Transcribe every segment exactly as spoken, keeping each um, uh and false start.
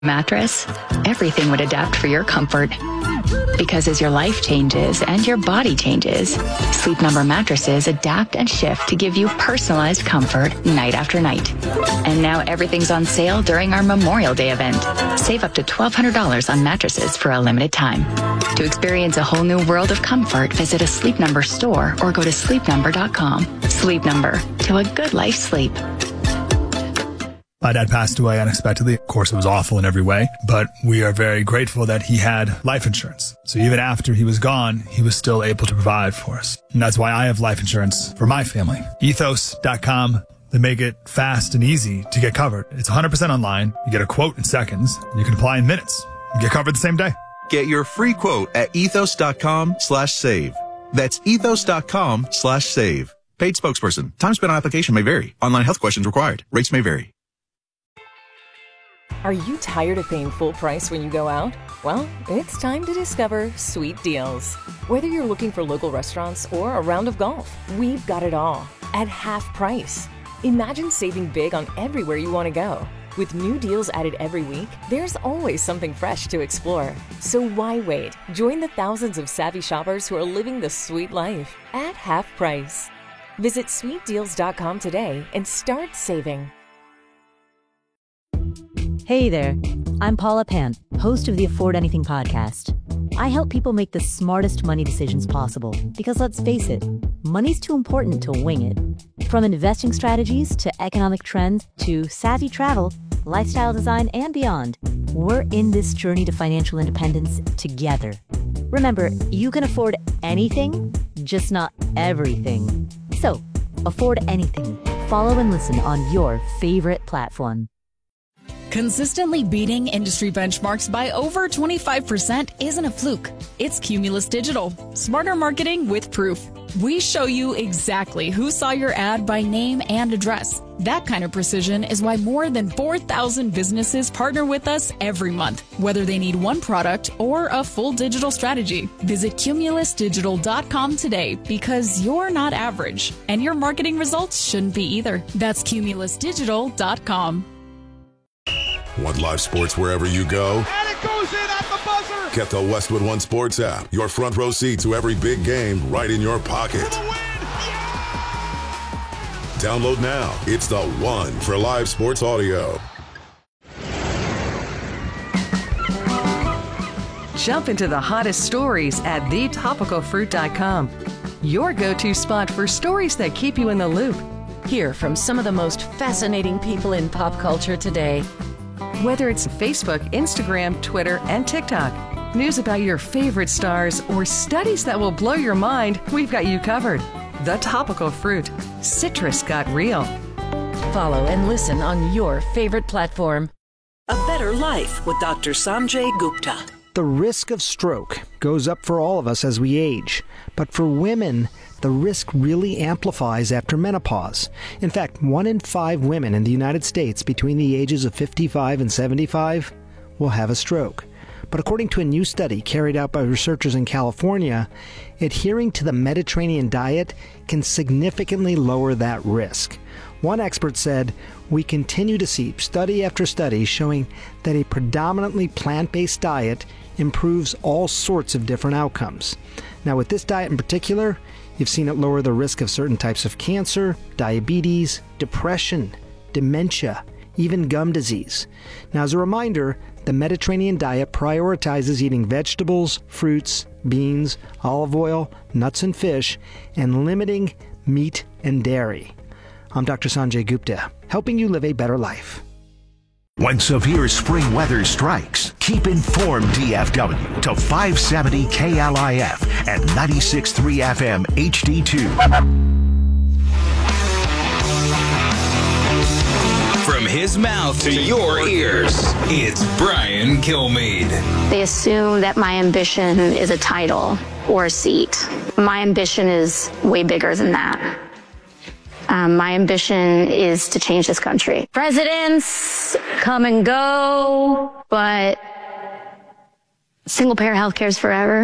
mattress, everything would adapt for your comfort. Because as your life changes and your body changes, Sleep Number mattresses adapt and shift to give you personalized comfort night after night. And now everything's on sale during our Memorial Day event. Save up to twelve hundred dollars on mattresses for a limited time. To experience a whole new world of comfort, visit a Sleep Number store or go to sleep number dot com. Sleep Number, to a good life sleep. My dad passed away unexpectedly. Of course, it was awful in every way, but we are very grateful that he had life insurance. So even after he was gone, he was still able to provide for us. And that's why I have life insurance for my family. ethos dot com. They make it fast and easy to get covered. It's one hundred percent online. You get a quote in seconds. And you can apply in minutes. You get covered the same day. Get your free quote at ethos dot com slash save. That's ethos dot com slash save. Paid spokesperson. Time spent on application may vary. Online health questions required. Rates may vary. Are you tired of paying full price when you go out? Well, it's time to discover Sweet Deals. Whether you're looking for local restaurants or a round of golf, we've got it all at half price. Imagine saving big on everywhere you want to go. With new deals added every week, there's always something fresh to explore. So why wait? Join the thousands of savvy shoppers who are living the sweet life at half price. Visit sweet deals dot com today and start saving. Hey there, I'm Paula Pant, host of the Afford Anything podcast. I help people make the smartest money decisions possible because, let's face it, money's too important to wing it. From investing strategies to economic trends to savvy travel, lifestyle design, and beyond, we're in this journey to financial independence together. Remember, you can afford anything, just not everything. So, afford anything. Follow and listen on your favorite platform. Consistently beating industry benchmarks by over twenty-five percent isn't a fluke. It's Cumulus Digital. Smarter marketing with proof. We show you exactly who saw your ad by name and address. That kind of precision is why more than four thousand businesses partner with us every month, whether they need one product or a full digital strategy. Visit cumulus digital dot com today because you're not average, and your marketing results shouldn't be either. That's cumulus digital dot com. Want live sports wherever you go? And it goes in at the buzzer! Get the Westwood One Sports app. Your front row seat to every big game right in your pocket. Yeah! Download now. It's the one for live sports audio. Jump into the hottest stories at the topical fruit dot com. Your go-to spot for stories that keep you in the loop. Hear from some of the most fascinating people in pop culture today. Whether it's Facebook, Instagram, Twitter, and TikTok, news about your favorite stars, or studies that will blow your mind, we've got you covered. The Topical Fruit. Citrus got real. Follow and listen on your favorite platform. A Better Life with Doctor Sanjay Gupta. The risk of stroke goes up for all of us as we age, but for women, the risk really amplifies after menopause. In fact, one in five women in the United States between the ages of fifty-five and seventy-five will have a stroke. But according to a new study carried out by researchers in California, adhering to the Mediterranean diet can significantly lower that risk. One expert said, "We continue to see study after study showing that a predominantly plant-based diet improves all sorts of different outcomes." Now, with this diet in particular, you've seen it lower the risk of certain types of cancer, diabetes, depression, dementia, even gum disease. Now, as a reminder, the Mediterranean diet prioritizes eating vegetables, fruits, beans, olive oil, nuts and fish, and limiting meat and dairy. I'm Doctor Sanjay Gupta, helping you live a better life. When severe spring weather strikes, keep informed D F W to five seventy K L I F and ninety-six point three F M H D two. From his mouth to your ears, it's Brian Kilmeade. They assume that my ambition is a title or a seat. My ambition is way bigger than that. Um, my ambition is to change this country. Presidents come and go, but single-payer health care is forever.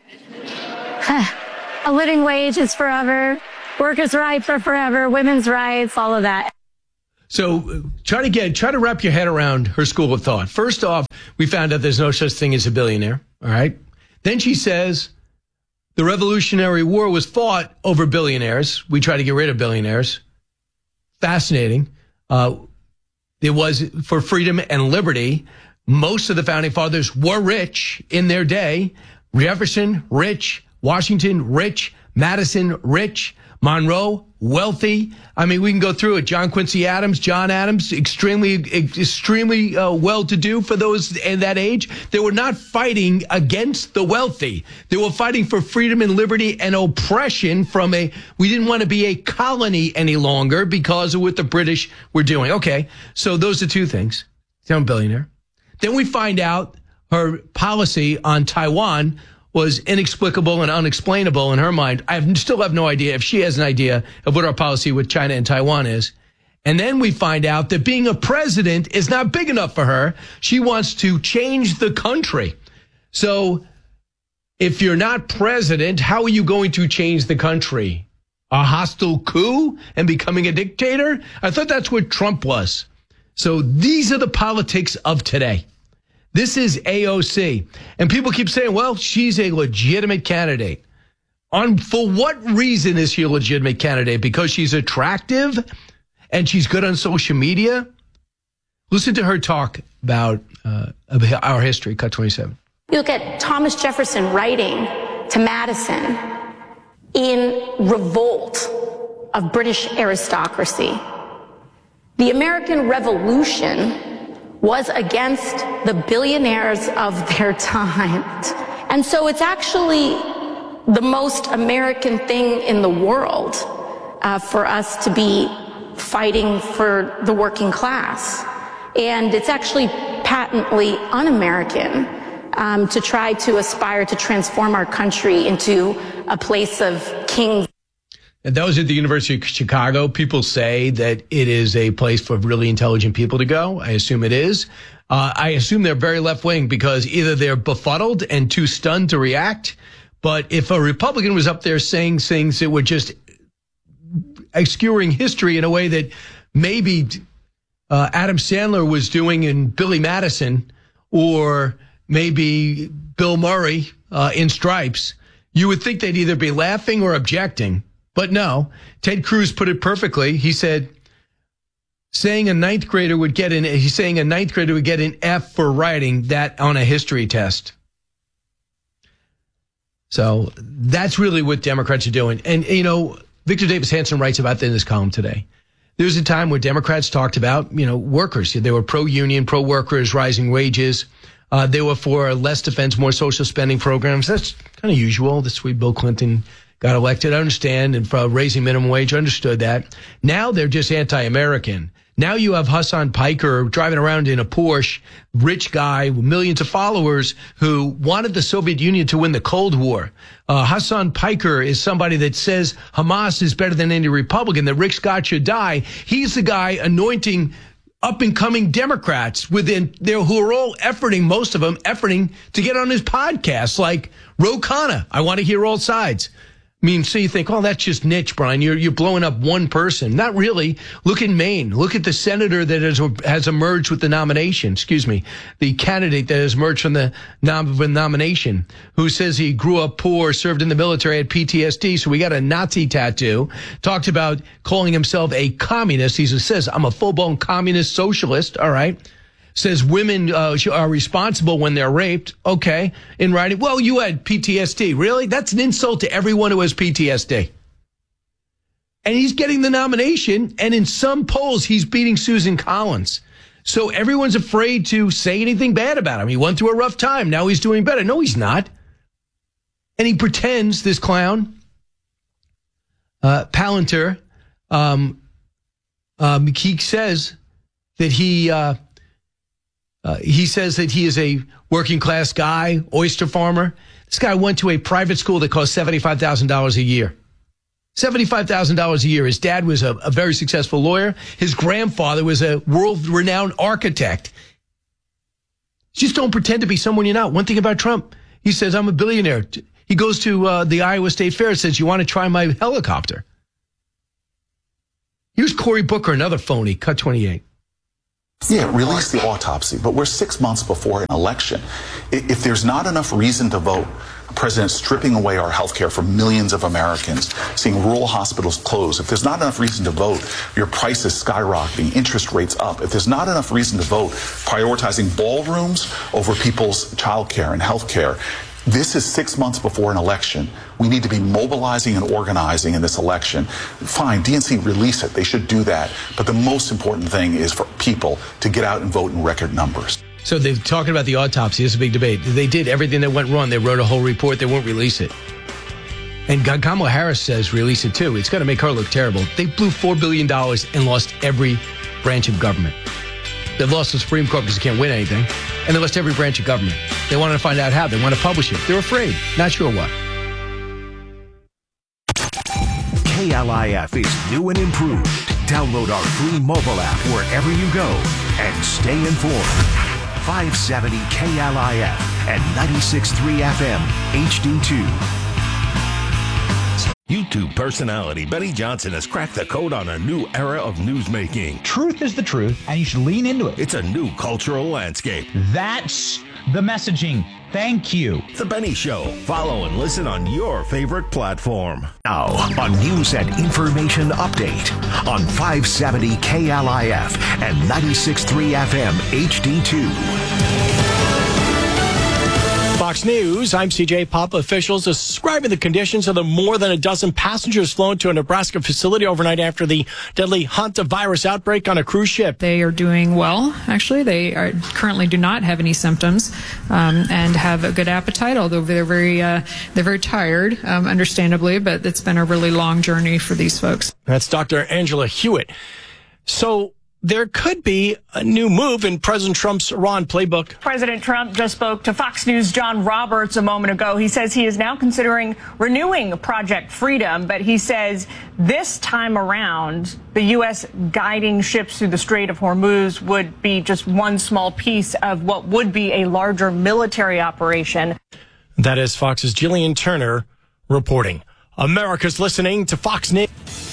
A living wage is forever. Workers' rights are forever. Women's rights, all of that. So try to get, try to wrap your head around her school of thought. First off, we found out there's no such thing as a billionaire. All right. Then she says the Revolutionary War was fought over billionaires. We try to get rid of billionaires. Fascinating. Uh, it was for freedom and liberty. Most of the founding fathers were rich in their day. Jefferson, rich. Washington, rich. Madison, rich. Monroe, wealthy. I mean, we can go through it. John Quincy Adams, John Adams, extremely, extremely uh, well-to-do for those in that age. They were not fighting against the wealthy. They were fighting for freedom and liberty and oppression from a, we didn't want to be a colony any longer because of what the British were doing. Okay, so those are two things. She's a billionaire. Then we find out her policy on Taiwan was inexplicable and unexplainable in her mind. I have, still have no idea if she has an idea of what our policy with China and Taiwan is. And then we find out that being a president is not big enough for her. She wants to change the country. So if you're not president, how are you going to change the country? A hostile coup and becoming a dictator? I thought that's what Trump was. So these are the politics of today. This is A O C. And people keep saying, well, she's a legitimate candidate. On for what reason is she a legitimate candidate? Because she's attractive and she's good on social media? Listen to her talk about uh, our history, Cut twenty-seven. You look at Thomas Jefferson writing to Madison in revolt of British aristocracy. The American Revolution was against the billionaires of their time. And so it's actually the most American thing in the world uh, for us to be fighting for the working class. And it's actually patently un-American um, to try to aspire to transform our country into a place of kings. And those at the University of Chicago, people say that it is a place for really intelligent people to go. I assume it is. Uh, I assume they're very left-wing because either they're befuddled and too stunned to react. But if a Republican was up there saying things that were just obscuring history in a way that maybe uh, Adam Sandler was doing in Billy Madison or maybe Bill Murray uh, in Stripes, you would think they'd either be laughing or objecting. But no, Ted Cruz put it perfectly. He said, saying a ninth grader would get an, he's saying a ninth grader would get an F for writing that on a history test. So that's really what Democrats are doing. And, you know, Victor Davis Hanson writes about that in his column today. There was a time where Democrats talked about, you know, workers. They were pro-union, pro-workers, rising wages. Uh, they were for less defense, more social spending programs. That's kind of usual. That's why Bill Clinton got elected. I understand. And for raising minimum wage, I understood that. Now they're just anti-American. Now you have Hassan Piker driving around in a Porsche, rich guy with millions of followers who wanted the Soviet Union to win the Cold War. Uh, Hassan Piker is somebody that says Hamas is better than any Republican, that Rick Scott should die. He's the guy anointing up-and-coming Democrats within there who are all efforting, most of them efforting to get on his podcast, like Ro Khanna. I want to hear all sides. I mean, so you think, oh, that's just niche, Brian. You're you're blowing up one person. Not really. Look at Maine. Look at the senator that has, has emerged with the nomination. Excuse me. The candidate that has emerged from the nom- nomination who says he grew up poor, served in the military, had P T S D, so we got a Nazi tattoo. Talked about calling himself a communist. He says, I'm a full-blown communist socialist. All right. Says women uh, are responsible when they're raped. Okay. In writing, well, you had P T S D. Really? That's an insult to everyone who has P T S D. And he's getting the nomination. And in some polls, he's beating Susan Collins. So everyone's afraid to say anything bad about him. He went through a rough time. Now he's doing better. No, he's not. And he pretends, this clown, uh, Palantir, um, um, he says that he... Uh, Uh, he says that he is a working class guy, oyster farmer. This guy went to a private school that cost seventy-five thousand dollars a year. seventy-five thousand dollars a year. His dad was a, a very successful lawyer. His grandfather was a world-renowned architect. Just don't pretend to be someone you're not. One thing about Trump, he says, I'm a billionaire. He goes to uh, the Iowa State Fair and says, you want to try my helicopter? Here's Cory Booker, another phony, cut twenty-eight. Yeah, release the autopsy, but we're six months before an election. If there's not enough reason to vote, the president stripping away our health care for millions of Americans, seeing rural hospitals close, if there's not enough reason to vote, your prices skyrocketing, interest rates up, if there's not enough reason to vote, prioritizing ballrooms over people's child care and health care, this is six months before an election. We need to be mobilizing and organizing in this election. Fine, D N C, release it. They should do that. But the most important thing is for people to get out and vote in record numbers. So they're talking about the autopsy. It's a big debate. They did everything that went wrong. They wrote a whole report. They won't release it. And Kamala Harris says release it too. It's going to make her look terrible. They blew four billion dollars and lost every branch of government. They've lost the Supreme Court because they can't win anything. And they lost every branch of government. They wanted to find out how. They want to publish it. They're afraid. Not sure what. K L I F is new and improved. Download our free mobile app wherever you go and stay informed. five seventy K L I F and ninety-six point three F M H D two. YouTube personality Benny Johnson has cracked the code on a new era of newsmaking. Truth is the truth, and you should lean into it. It's a new cultural landscape. That's the messaging. Thank you. The Benny Show. Follow and listen on your favorite platform. Now, a news and information update on five seventy K L I F and ninety-six point three F M H D two. Fox News, I'm C J Papa. Officials describing the conditions of the more than a dozen passengers flown to a Nebraska facility overnight after the deadly hantavirus outbreak on a cruise ship. They are doing well, actually. They are, currently do not have any symptoms um, and have a good appetite, although they're very, uh, they're very tired, um, understandably, but it's been a really long journey for these folks. That's Doctor Angela Hewitt. So there could be a new move in President Trump's Iran playbook. President Trump just spoke to Fox News' John Roberts a moment ago. He says he is now considering renewing Project Freedom, but he says this time around, the U S guiding ships through the Strait of Hormuz would be just one small piece of what would be a larger military operation. That is Fox's Jillian Turner reporting. America's listening to Fox News.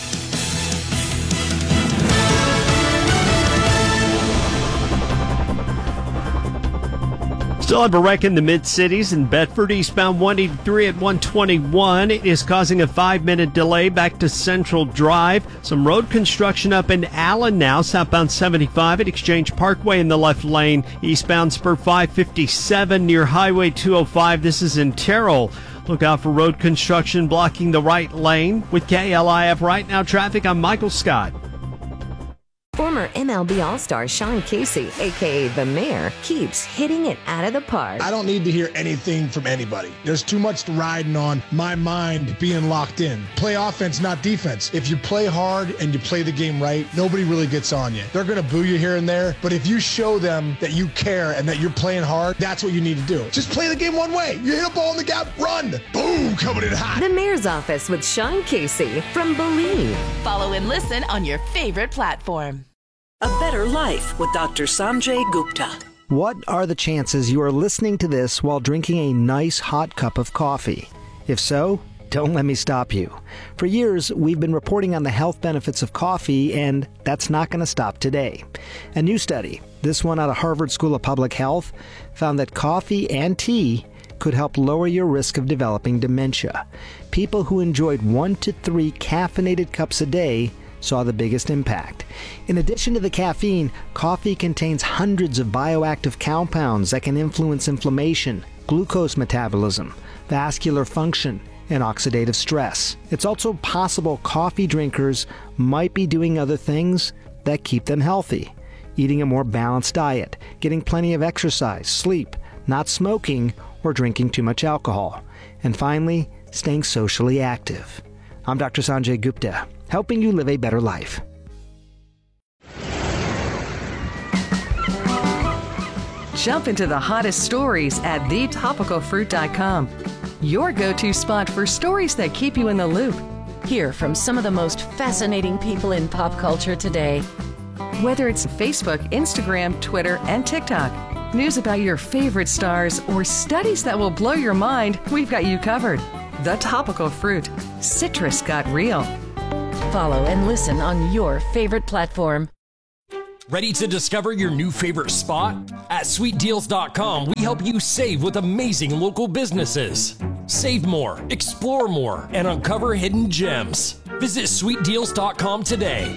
Still have a wreck in the mid-cities. In Bedford, eastbound one eighty-three at one twenty-one. It is causing a five-minute delay back to Central Drive. Some road construction up in Allen now. Southbound seventy-five at Exchange Parkway in the left lane. Eastbound Spur five fifty-seven near Highway two oh five. This is in Terrell. Look out for road construction blocking the right lane. With K L I F Right Now Traffic, I'm Michael Scott. Former M L B All-Star Sean Casey, a k a. The Mayor, keeps hitting it out of the park. I don't need to hear anything from anybody. There's too much riding on my mind being locked in. Play offense, not defense. If you play hard and you play the game right, nobody really gets on you. They're going to boo you here and there, but if you show them that you care and that you're playing hard, that's what you need to do. Just play the game one way. You hit a ball in the gap, run. Boom, coming in hot. The Mayor's Office with Sean Casey from Believe. Follow and listen on your favorite platform. A Better Life with Doctor Sanjay Gupta. What are the chances you are listening to this while drinking a nice hot cup of coffee? If so, don't let me stop you. For years, we've been reporting on the health benefits of coffee, and that's not going to stop today. A new study, this one out of Harvard School of Public Health, found that coffee and tea could help lower your risk of developing dementia. People who enjoyed one to three caffeinated cups a day saw the biggest impact. In addition to the caffeine, coffee contains hundreds of bioactive compounds that can influence inflammation, glucose metabolism, vascular function, and oxidative stress. It's also possible coffee drinkers might be doing other things that keep them healthy. Eating a more balanced diet, getting plenty of exercise, sleep, not smoking, or drinking too much alcohol. And finally, staying socially active. I'm Doctor Sanjay Gupta, helping you live a better life. Jump into the hottest stories at the topical fruit dot com. Your go-to spot for stories that keep you in the loop. Hear from some of the most fascinating people in pop culture today. Whether it's Facebook, Instagram, Twitter, and TikTok, news about your favorite stars, or studies that will blow your mind, we've got you covered. The Topical Fruit. Citrus got real. follow and listen on your favorite platform. Ready to discover your new favorite spot? At sweet deals dot com, we help you save with amazing local businesses. Save more, explore more, and uncover hidden gems. Visit sweet deals dot com today.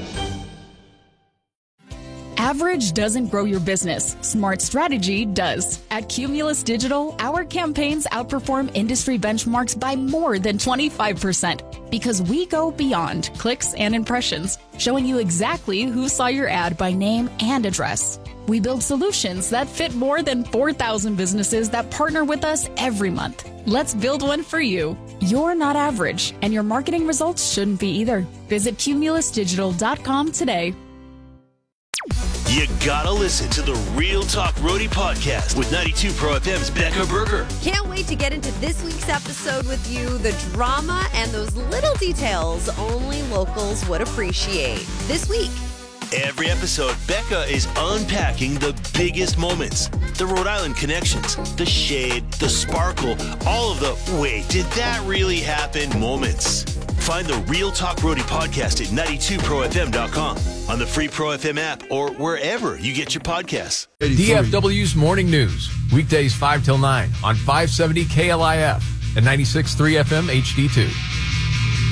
Average doesn't grow your business. Smart strategy does. At Cumulus Digital, our campaigns outperform industry benchmarks by more than twenty-five percent because we go beyond clicks and impressions, showing you exactly who saw your ad by name and address. We build solutions that fit more than four thousand businesses that partner with us every month. Let's build one for you. You're not average, and your marketing results shouldn't be either. Visit cumulus digital dot com today. You gotta listen to the Real Talk Roadie podcast with ninety-two Pro F M's Becca Berger. Can't wait to get into this week's episode with you. The drama and those little details only locals would appreciate. This week. Every episode, Becca is unpacking the biggest moments, the Rhode Island connections, the shade, the sparkle, all of the wait, did that really happen moments. Find the Real Talk Roadie podcast at ninety-two pro f m dot com, on the free Pro F M app, or wherever you get your podcasts. D F W's Morning News, weekdays five till nine on five seventy K L I F and ninety-six point three F M H D two.